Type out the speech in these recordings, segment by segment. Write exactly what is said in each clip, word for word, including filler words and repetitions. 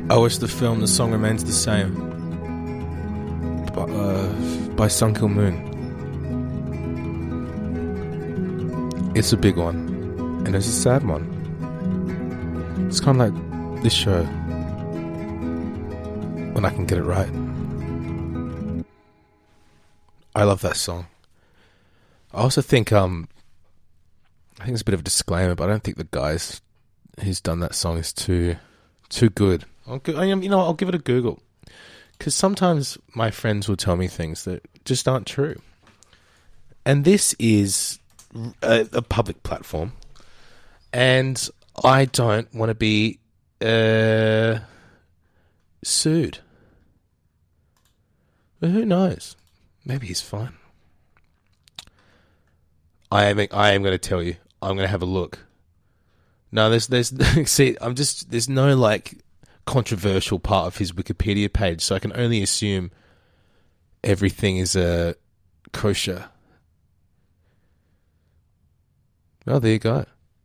I watched the film The Song Remains the Same by, uh, by Sun Kil Moon. It's a big one, and it's a sad one. It's kind of like this show, when I can get it right. I love that song. I also think, um, I think it's a bit of a disclaimer, but I don't think the guys who's done that song is too, too good. I'll go, you know, I'll give it a Google, because sometimes my friends will tell me things that just aren't true, and this is a, a public platform, and I don't want to be uh, sued. But who knows? Maybe he's fine. I am. I am going to tell you. I'm going to have a look. No, there's, there's. See, I'm just. There's no like controversial part of his Wikipedia page, so I can only assume everything is uh, kosher. Oh, there you go.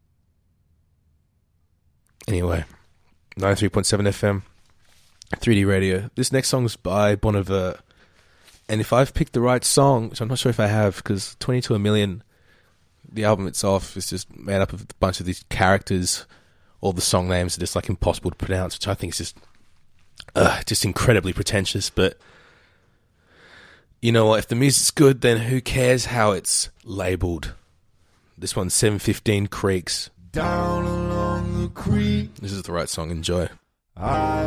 Anyway, ninety-three point seven F M, three D radio. This next song's by Bon Iver. And if I've picked the right song, which I'm not sure if I have, because twenty-two a million, the album itself is just made up of a bunch of these characters. All the song names are just like impossible to pronounce, which I think is just, uh, just incredibly pretentious. But you know what? If the music's good, then who cares how it's labelled? This one's seven fifteen Creeks. Down along the creek. This is the right song. Enjoy. I